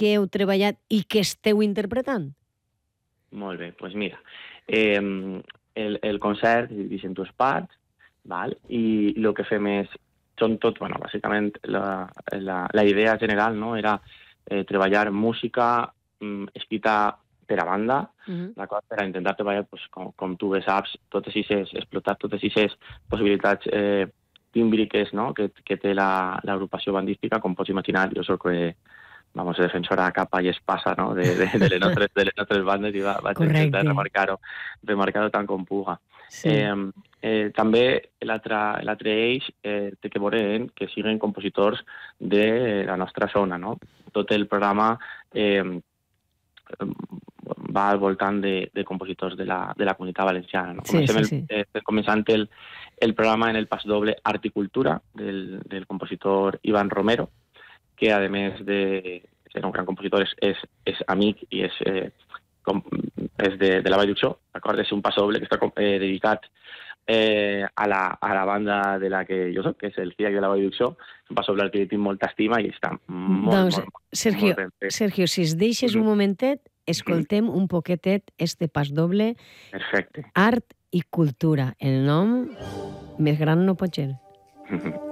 que heu treballat i que esteu interpretant? Molt bé, doncs mira, el concert es divideix en dues parts, val? I el que fem són tot, bueno, bàsicament la idea general, no, era treballar música escrita per a banda, d'acord? Per a intentar treballar, pues, com tu bé saps, explotar totes aquestes possibilitats tímbriques, no, que té l'agrupació bandística. Com pots imaginar, jo soc defensora a capa i espasa, no, de les nostres bandes, i vaig intentar remarcar-ho tant com puga. Sí. També l'altre eix té que veure que siguin compositors de la nostra zona, no? Tot el programa va al voltant de compositors de la Comunitat Valenciana. No? Començant el programa en el pas doble Art i Cultura del compositor Iván Romero, que a més de ser un gran compositor és amic i és de la Vall d'Uixó, d'acord? És un pas doble que està dedicat a la banda de la que jo soc, que és el CIAC de la Vall d'Uixó. És un pas doble al que tinc molta estima i està molt ben fet. Sergio, si es deixes un momentet, escoltem un poquetet este pas doble. Perfecte. Art i Cultura. El nom més gran no pot ser.